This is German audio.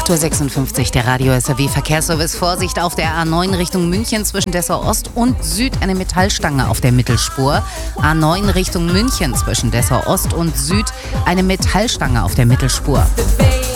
8.56 Uhr, der Radio SAW Verkehrsservice. Vorsicht auf der A9 Richtung München zwischen Dessau Ost und Süd, eine Metallstange auf der Mittelspur. A9 Richtung München zwischen Dessau Ost und Süd, eine Metallstange auf der Mittelspur.